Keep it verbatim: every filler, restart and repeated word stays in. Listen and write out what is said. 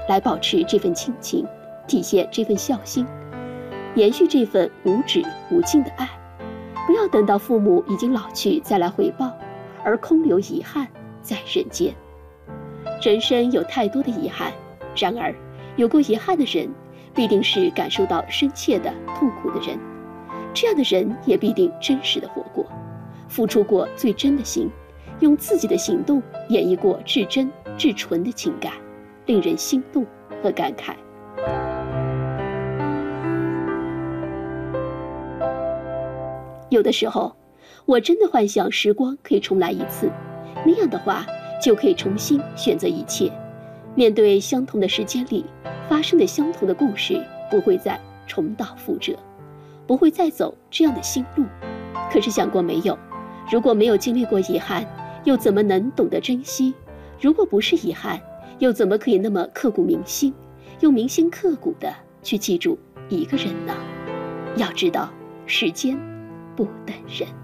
来保持这份亲情，体现这份孝心，延续这份无止无尽的爱。不要等到父母已经老去再来回报，而空留遗憾在人间。人生有太多的遗憾，然而有过遗憾的人必定是感受到深切的痛苦的人，这样的人也必定真实的活过，付出过最真的心，用自己的行动演绎过至真至纯的情感，令人心动和感慨。有的时候我真的幻想时光可以重来一次，那样的话就可以重新选择一切，面对相同的时间里发生的相同的故事，不会再重蹈覆辙，不会再走这样的心路。可是想过没有，如果没有经历过遗憾，又怎么能懂得珍惜？如果不是遗憾，又怎么可以那么刻骨铭心，用铭心刻骨的去记住一个人呢？要知道，时间不等人。